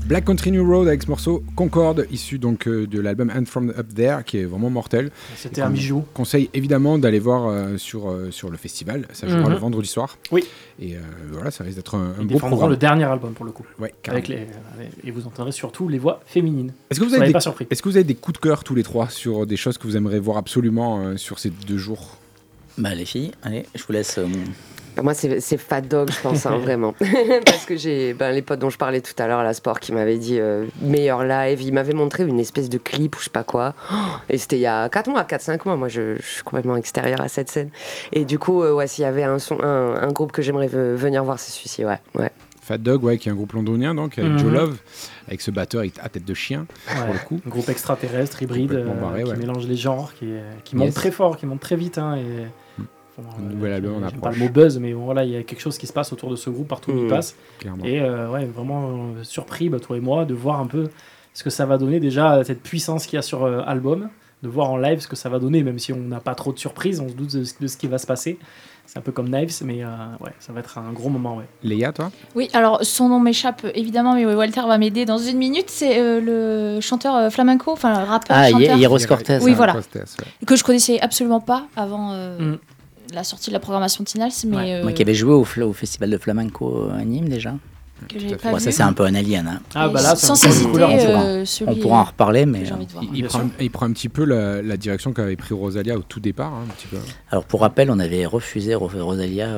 Black Country New Road avec ce morceau Concorde, issu donc de l'album And From Up There, qui est vraiment mortel. C'était un bijou. Conseille évidemment d'aller voir sur le festival. Ça jouera le vendredi soir. Oui. Et voilà, ça risque d'être un Ils beau programme. le dernier album pour le coup. Ouais, et vous entendrez surtout les voix féminines. Est-ce que vous avez des coups de cœur tous les trois sur des choses que vous aimeriez voir absolument sur ces 2 jours? Les filles, allez, je vous laisse. Moi, c'est Fat Dog, je pense, vraiment. Parce que j'ai les potes dont je parlais tout à l'heure à la Sport qui m'avaient dit meilleur live. Ils m'avaient montré une espèce de clip ou je sais pas quoi. Et c'était il y a 4-5 mois. Moi, je suis complètement extérieure à cette scène. Et du coup, s'il y avait un groupe que j'aimerais venir voir, c'est celui-ci. Ouais. Fat Dog, qui est un groupe londonien, donc, avec Joe Love, avec ce batteur à tête de chien, pour le coup. Un groupe extraterrestre, hybride, qui mélange les genres, qui monte très fort, qui monte très vite. Nouvel album, on approche. Pas le mot buzz, mais voilà, il y a quelque chose qui se passe autour de ce groupe partout où il passe. Clairement. Et vraiment surpris, toi et moi, de voir un peu ce que ça va donner déjà, cette puissance qu'il y a sur album, de voir en live ce que ça va donner, même si on n'a pas trop de surprises, on se doute de ce qui va se passer. C'est un peu comme Knives, mais ça va être un gros moment. Léa, toi ? Oui, alors son nom m'échappe évidemment, mais Walter va m'aider dans une minute. C'est le chanteur flamenco, enfin le rappeur. Hieros Cortés. Oui, voilà. Que je connaissais absolument pas avant la sortie de la programmation de Tinals. Mais, Moi qui avais joué au festival de flamenco à Nîmes déjà. Que j'avais pas vu. Ça c'est un peu un alien. Là, sans hésiter, on pourra en reparler, mais il prend un petit peu la direction qu'avait pris Rosalia au tout départ, un petit peu. Alors pour rappel, on avait refusé Rosalia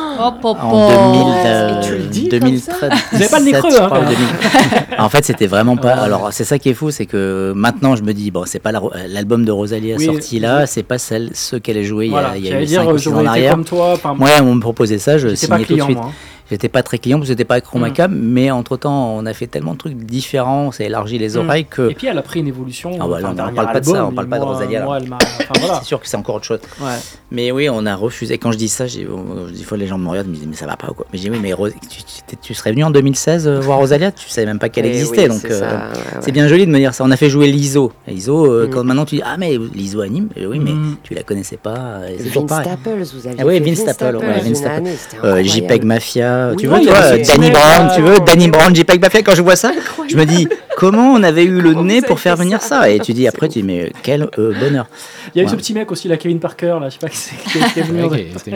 en 2013. Vous n'avez pas le nez creux, En fait, c'était vraiment pas. Alors c'est ça qui est fou, c'est que maintenant je me dis c'est pas l'album de Rosalia sorti là, c'est pas ceux qu'elle a joué il y a 5 ou 6 ans en arrière. Moi, on me proposait ça, je signais tout de suite. J'étais pas très client parce que c'était pas Chromacam, mais entre temps on a fait tellement de trucs différents, on s'est élargi les oreilles que. Et puis elle a pris une évolution. On parle pas de ça, on parle pas de Rosalia. C'est sûr que c'est encore autre chose. Ouais. Mais oui, on a refusé. Quand je dis ça, des fois les gens me regardent, me disent mais ça va pas ou quoi. Mais j'ai dit oui, mais tu serais venu en 2016 voir Rosalia, tu savais même pas qu'elle existait, donc c'est bien joli de me dire ça. On a fait jouer Lizzo. Lizzo, quand maintenant tu dis mais Lizzo anime, oui, mais tu la connaissais pas. C'est toujours pareil. Staples, vous avez fait Vince Staples, JPEG Mafia. Tu vois, Danny Brown, JPEG Mafia, quand je vois ça, je me dis comment on avait eu le nez pour faire venir ça. Et tu dis après, mais quel bonheur. Il y a eu ce petit mec aussi, Kevin Parker, là, je sais pas qui est venu.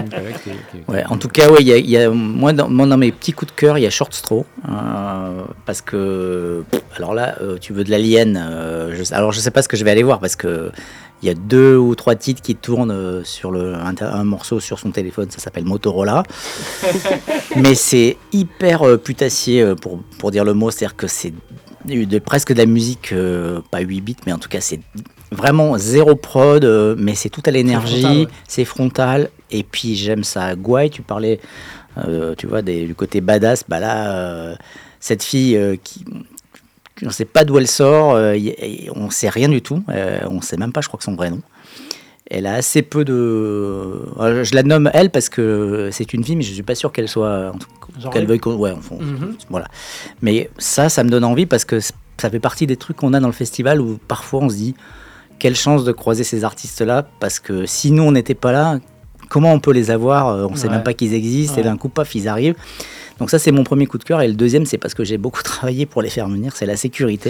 En tout cas, il y a moi dans mes petits coups de cœur, il y a Short Straw, parce que alors là, tu veux de l'alien. Alors je sais pas ce que je vais aller voir parce que il y a 2 ou 3 titres qui tournent sur un morceau sur son téléphone, ça s'appelle Motorola. Mais c'est hyper putassier pour dire le mot, c'est-à-dire que c'est presque de la musique, pas 8 bits, mais en tout cas c'est vraiment zéro prod, mais c'est tout à l'énergie, c'est frontal, et puis j'aime ça. Guay, tu parlais, tu vois, du côté badass, là, cette fille on ne sait pas d'où elle sort, on ne sait rien du tout, on ne sait même pas, je crois que son vrai nom. Elle a assez peu de... Je la nomme elle parce que c'est une fille, mais je ne suis pas sûr qu'elle soit... qu'elle veuille... Voilà. Mais ça me donne envie parce que ça fait partie des trucs qu'on a dans le festival où parfois on se dit quelle chance de croiser ces artistes-là, parce que si nous on n'était pas là, comment on peut les avoir ? On ne sait même pas qu'ils existent, et d'un coup, paf, ils arrivent. Donc ça, c'est mon premier coup de cœur. Et le deuxième, c'est parce que j'ai beaucoup travaillé pour les faire venir, c'est la sécurité.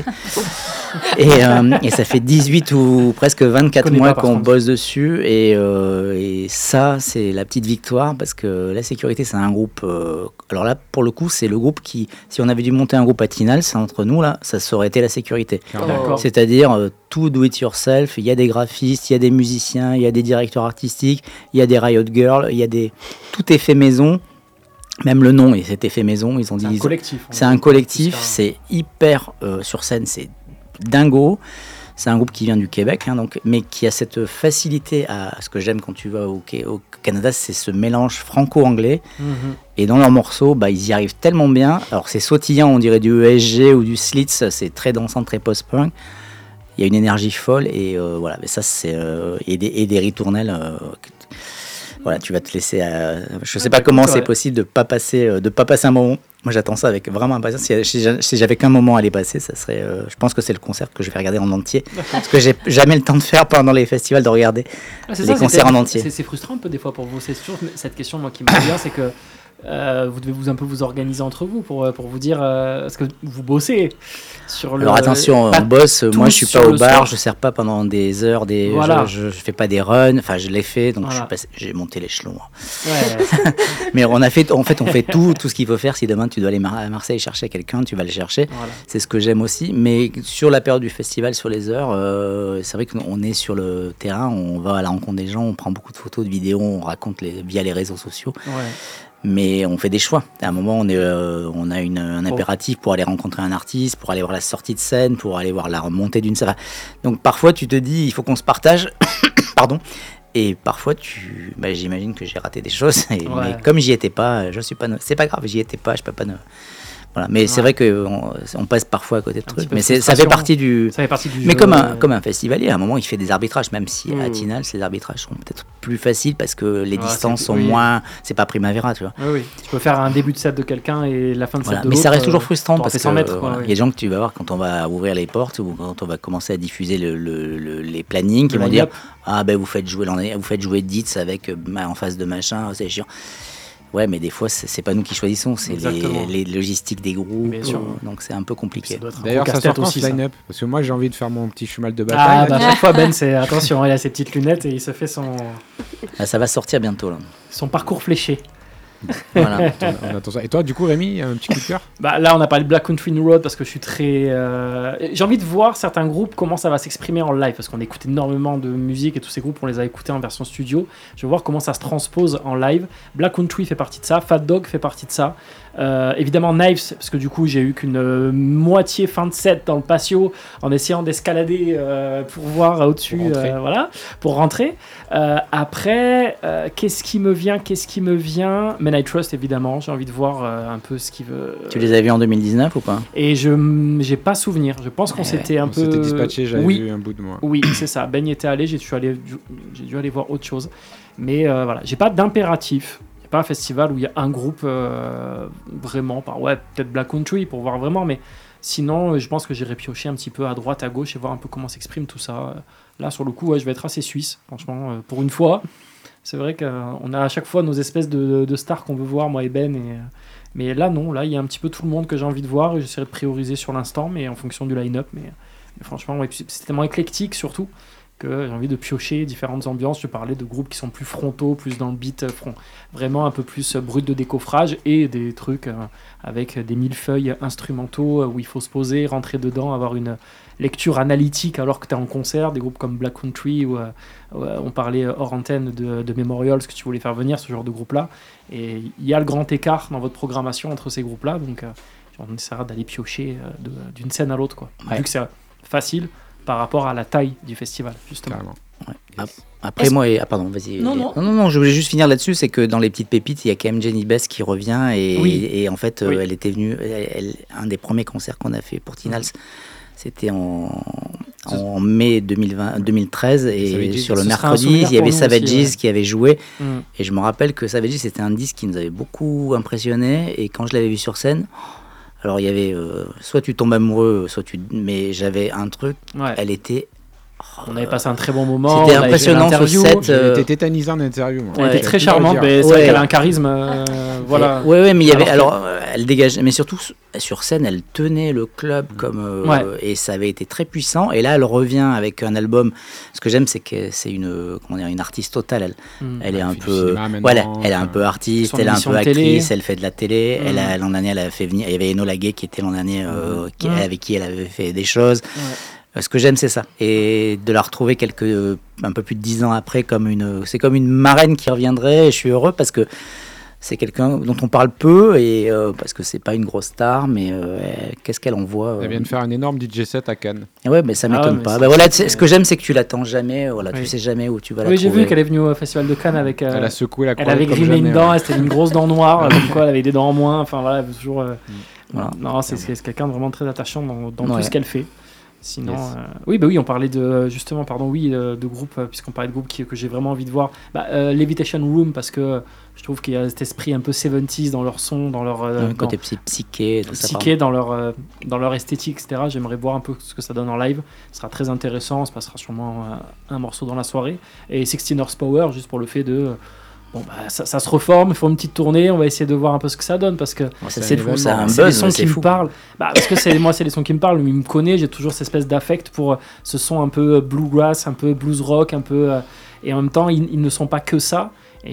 et ça fait 18 ou presque 24 mois qu'on bosse dessus. Et ça, c'est la petite victoire, parce que la sécurité, c'est un groupe... alors là, pour le coup, c'est le groupe qui... Si on avait dû monter un groupe à Tinals, entre nous, là, ça aurait été la sécurité. C'est-à-dire tout do it yourself. Il y a des graphistes, il y a des musiciens, il y a des directeurs artistiques, il y a des Riot Girls, tout est fait maison. Même le nom, c'était fait maison. Ils ont dit. C'est un collectif. C'est hyper sur scène, c'est dingo. C'est un groupe qui vient du Québec, mais qui a cette facilité à ce que j'aime quand tu vas au Canada, c'est ce mélange franco-anglais. Et dans leurs morceaux, ils y arrivent tellement bien. Alors c'est sautillant, on dirait du ESG ou du Slits. C'est très dansant, très post-punk. Il y a une énergie folle et voilà. Mais ça, c'est et des ritournelles. Voilà, tu vas te laisser. Je sais pas comment c'est possible de pas passer un moment. Moi, j'attends ça avec vraiment impatience. Si j'avais qu'un moment à aller passer, ça serait. Je pense que c'est le concert que je vais regarder en entier, parce que j'ai jamais le temps de faire pendant les festivals de regarder concerts en entier. C'est frustrant un peu des fois pour vous. C'est toujours cette question moi qui me vient, c'est que vous devez un peu vous organiser entre vous pour vous dire est-ce que vous bossez sur le. Alors attention, on bosse. Moi, je suis pas au bar, je sers pas pendant des heures, Voilà. je fais pas des runs. Enfin, je l'ai fait, donc Voilà. j'ai monté l'échelon. Ouais. Mais on fait tout ce qu'il faut faire. Si demain tu dois aller à Marseille chercher quelqu'un, tu vas le chercher. Voilà. C'est ce que j'aime aussi. Mais sur la période du festival, sur les heures, c'est vrai qu'on est sur le terrain, on va à la rencontre des gens, on prend beaucoup de photos, de vidéos, on raconte via les réseaux sociaux. Ouais. Mais on fait des choix. À un moment, on a un impératif pour aller rencontrer un artiste, pour aller voir la sortie de scène, pour aller voir la remontée d'une scène. Donc parfois, tu te dis, il faut qu'on se partage. Pardon. Et parfois, j'imagine que j'ai raté des choses. Mais comme j'y étais pas, c'est pas grave, j'y étais pas, je peux pas. Voilà. Mais c'est vrai qu'on passe parfois à côté de trucs. Mais ça fait partie du. Mais jeu, comme un festivalier, à un moment, il fait des arbitrages, même si à Tinal, les arbitrages sont peut-être plus faciles parce que les distances sont moins. C'est pas Primavera, tu vois. Oui. Tu peux faire un début de set de quelqu'un et la fin de set de l'autre. Mais ça reste toujours frustrant parce que 100 mètres. il y a des gens que tu vas voir quand on va ouvrir les portes ou quand on va commencer à diffuser les plannings qui vont dire vous faites jouer Dietz avec en face de machin, c'est chiant. Ouais, mais des fois, c'est pas nous qui choisissons, c'est les logistiques des groupes. Bien sûr. Donc c'est un peu compliqué. D'ailleurs, ça sort quand ce line-up ? Parce que moi, j'ai envie de faire mon petit cheval de bataille. À chaque fois, Ben, c'est attention, il a ses petites lunettes et il se fait Ça va sortir bientôt, là. Son parcours fléché. Voilà. On attend ça. Et toi, du coup, Rémi, un petit coup de cœur ? Là, on a parlé de Black Country New Road parce que je suis très. J'ai envie de voir certains groupes comment ça va s'exprimer en live parce qu'on écoute énormément de musique et tous ces groupes, on les a écoutés en version studio. Je veux voir comment ça se transpose en live. Black Country fait partie de ça, Fat Dog fait partie de ça. Évidemment, Knives, parce que du coup, j'ai eu qu'une moitié fin de set dans le patio en essayant d'escalader pour voir au-dessus, pour rentrer. Après, qu'est-ce qui me vient Men I Trust, évidemment, j'ai envie de voir un peu ce qu'il veut. Tu les as vus en 2019 ou pas ? Et j'ai pas souvenir. Je pense qu'on s'était un peu. On s'était dispatché, j'avais vu un bout de moi. Oui, c'est ça. Ben y était allé, j'ai dû aller voir autre chose. Mais voilà, j'ai pas d'impératif. Il n'y a pas un festival où il y a un groupe vraiment, peut-être Black Country pour voir vraiment, mais sinon, je pense que j'irai piocher un petit peu à droite, à gauche et voir un peu comment s'exprime tout ça. Là, sur le coup, je vais être assez suisse, franchement, pour une fois. C'est vrai qu'on a à chaque fois nos espèces de stars qu'on veut voir, moi et Ben. Mais là, non, là, il y a un petit peu tout le monde que j'ai envie de voir et j'essaierai de prioriser sur l'instant, mais en fonction du line-up. Mais franchement, c'est tellement éclectique surtout que j'ai envie de piocher différentes ambiances. Je parlais de groupes qui sont plus frontaux, plus dans le beat, vraiment un peu plus brut de décoffrage et des trucs avec des millefeuilles instrumentaux où il faut se poser, rentrer dedans, avoir une lecture analytique alors que tu es en concert, des groupes comme Black Country où on parlait hors antenne de Memorial, ce que tu voulais faire venir, ce genre de groupe-là. Et il y a le grand écart dans votre programmation entre ces groupes-là, donc on essaiera d'aller piocher d'une scène à l'autre, quoi. Vu que c'est facile par rapport à la taille du festival, justement. Ouais. Après, pardon, vas-y. Non, je voulais juste finir là-dessus, c'est que dans les petites pépites, il y a quand même Jenny Bess qui revient et en fait, elle était venue, un des premiers concerts qu'on a fait pour Tinals, c'était en mai 2013 et sur le mercredi, il y avait Savages qui avait joué et je me rappelle que Savages, c'était un disque qui nous avait beaucoup impressionné et quand je l'avais vu sur scène, alors il y avait soit tu tombes amoureux, mais j'avais un truc, elle était... On avait passé un très bon moment. C'était impressionnant sur set. Elle était tétanisée en interview. Elle était très charmante, mais c'est vrai qu'elle a un charisme. Voilà. Ouais, mais il y avait. Alors, elle dégageait, mais surtout sur scène, elle tenait le club comme. Et ça avait été très puissant. Et là, elle revient avec un album. Ce que j'aime, c'est que c'est une artiste totale. Elle est un peu. Voilà, elle est un peu artiste, elle est un peu actrice, elle fait de la télé. L'an dernier, elle avait fait venir. Il y avait Eno Laguet qui était l'an dernier, avec qui elle avait fait des choses. Ce que j'aime, c'est ça. Et de la retrouver un peu plus de 10 ans après, c'est comme une marraine qui reviendrait. Et je suis heureux parce que c'est quelqu'un dont on parle peu, et parce que c'est pas une grosse star, mais qu'est-ce qu'elle envoie Elle vient de faire un énorme DJ set à Cannes. Ouais, mais ça m'étonne pas. Voilà, ce que j'aime, c'est que tu l'attends jamais. Voilà, tu sais jamais où tu vas la trouver. Oui, j'ai vu qu'elle est venue au Festival de Cannes avec. Elle a secoué la croix. Elle avait grimé une dent, c'était une grosse dent noire, comme quoi elle avait des dents en moins. Enfin voilà, toujours. Voilà. Non, c'est quelqu'un de vraiment très attachant dans tout ce qu'elle fait. Sinon, oui, on parlait de groupes, puisqu'on parlait de groupes que j'ai vraiment envie de voir. Levitation Room, parce que je trouve qu'il y a cet esprit un peu 70s dans leur son, dans leur côté psyché, dans leur esthétique, etc. J'aimerais voir un peu ce que ça donne en live. Ce sera très intéressant, on se passera sûrement un morceau dans la soirée. Et 16 Horsepower, juste pour le fait de Bon, bah, ça se reforme, il faut une petite tournée, on va essayer de voir un peu ce que ça donne parce que c'est fou, ça a un c'est des buzz, sons c'est qui me fou. parlent. Bah, parce que c'est les sons qui me parlent, il me connaît, j'ai toujours cette espèce d'affect pour ce son un peu bluegrass, un peu blues rock, un peu et en même temps ils ne sont pas que ça.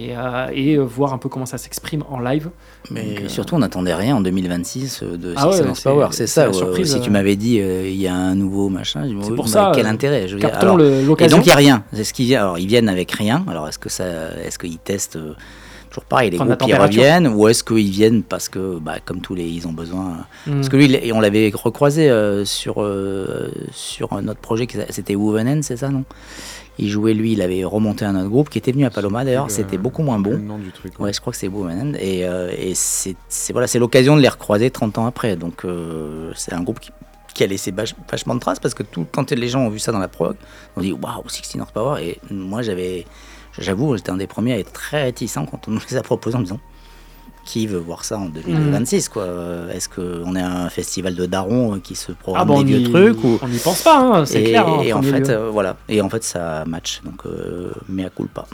Et voir un peu comment ça s'exprime en live. Mais donc, surtout, on n'attendait rien en 2026 de Ah ouais, Six Sense Power. C'est ça. la surprise, si tu m'avais dit il y a un nouveau machin, je me c'est pour dis, ça. quel intérêt, je veux dire. Captons Alors, et l'occasion. donc il y a rien. C'est ce qu'ils viennent. Alors ils viennent avec rien. Alors est-ce qu'ils testent toujours pareil, les Prendre la groupes qui température. reviennent, ou est-ce qu'ils viennent parce que, comme tous ils ont besoin. Parce que lui, on l'avait recroisé sur notre projet, c'était Woven, c'est ça, non? Il jouait, lui, il avait remonté un autre groupe qui était venu à Paloma d'ailleurs, c'était beaucoup moins bon. Le nom du truc. Ouais, je crois que c'est Women. Et c'est l'occasion de les recroiser 30 ans après. Donc c'est un groupe qui a laissé vachement de traces parce que quand les gens ont vu ça dans la prog, on dit waouh, 16 North Power. Et moi, j'avoue, j'étais un des premiers à être très réticent quand on nous les a proposés en me disant qui veut voir ça en 2026 quoi. Est-ce qu'on est un festival de darons qui se programme des vieux trucs ou... On n'y pense pas, hein, c'est clair. Hein, et en fait, voilà. Et en fait, ça match. Donc, mea culpa.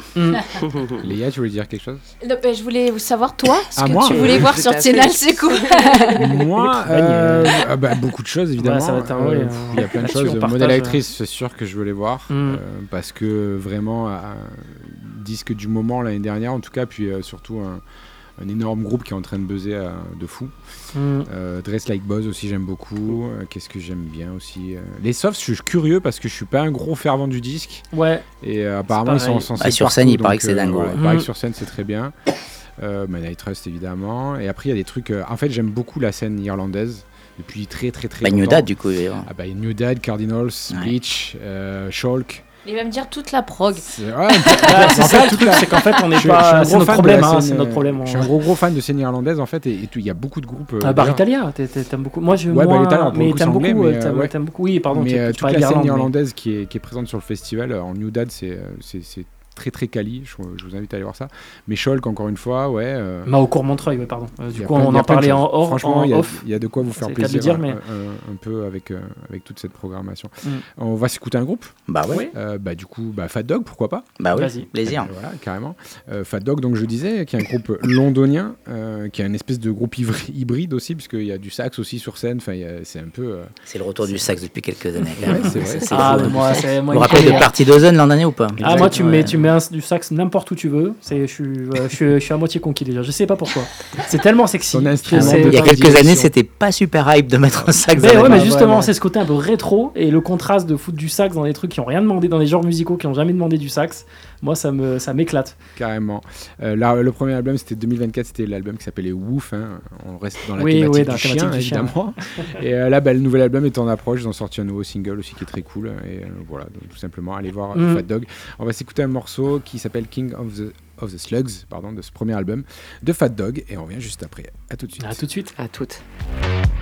Léa, tu voulais dire quelque chose? Je voulais savoir, toi, ce que moi tu voulais voir Tout sur à fait. Tienal, c'est quoi? Moi, beaucoup de choses évidemment. Ouais, ça va être un- Il y a plein de là-dessus, choses. on partage, Modèle actrice, c'est sûr que je veux les voir Mm. parce que vraiment disque du moment l'année dernière en tout cas, puis surtout un énorme groupe qui est en train de buzzer de fou. Dress Like Boz aussi j'aime beaucoup. Qu'est-ce que j'aime bien aussi les softs, je suis curieux parce que je suis pas un gros fervent du disque. Ouais. Et apparemment ils sont censés sur scène, il paraît que c'est dingue. Voilà, il paraît que sur scène c'est très bien. Night Trust évidemment. Et après il y a des trucs. En fait j'aime beaucoup la scène irlandaise depuis très longtemps. New Dad du coup. New Dad, Cardinals, Bleach, Shulk. Il va me dire toute la prog. C'est ça le truc, c'est qu'en fait on n'est pas. C'est notre problème, hein, c'est notre problème. Je suis un gros fan de scène irlandaise en fait et il y a beaucoup de groupes. Bar Italia, t'aimes beaucoup. Moi je. Ouais, moins, Bar Italia, mais beaucoup t'aimes anglais, beaucoup. mais, T'aimes beaucoup. Oui, pardon. Mais tu toute la scène d'Irlande, irlandaise qui est présente sur le festival en New Dad, c'est très très quali. Je vous invite à aller voir ça. Mais Shulk encore une fois, ouais. Mahocourt Montreuil, ouais, pardon. Du coup, on y a en plein de parlait choses. en off. Franchement, il y a de quoi vous faire C'est le cas de le plaisir dire, mais- un peu avec toute cette programmation. On va s'écouter un groupe. Bah ouais. Du coup, Fat Dog, pourquoi pas? Bah oui, Vas-y. plaisir. Voilà, carrément. Fat Dog, donc je disais, qui est un groupe londonien, qui est une espèce de groupe hybride aussi, puisqu'il y a du sax aussi sur scène. Enfin, c'est un peu. C'est le retour du sax depuis quelques années. Ouais, c'est vrai. Ah, fou. mais moi, c'est. Vous vous rappelez de Party Dozen l'an dernier ou pas? Ah, moi, tu mets Ouais. du sax n'importe où tu veux. Je suis à moitié conquis déjà. Je sais pas pourquoi. C'est tellement sexy. Ton Je instrument sais- Il y a quelques prédilection. années, c'était pas super hype de mettre un sax. Mais dans ouais, la mais main. justement, ouais. c'est ce côté un peu rétro et le contraste de foutre du sax dans des trucs qui ont rien demandé, dans des genres musicaux qui ont jamais demandé du sax. Moi, ça m'éclate. Carrément. Là, le premier album, c'était 2024, c'était l'album qui s'appelait Woof. Hein. On reste dans la Oui, thématique oui, du dans la chien, thématique du chien. évidemment. Et là, le nouvel album est en approche. Ils ont sorti un nouveau single aussi qui est très cool. Et voilà, donc, tout simplement, allez voir Fat Dog. On va s'écouter un morceau qui s'appelle King of the Slugs, de ce premier album de Fat Dog. Et on revient juste après. À tout de suite. À tout de suite. À toutes.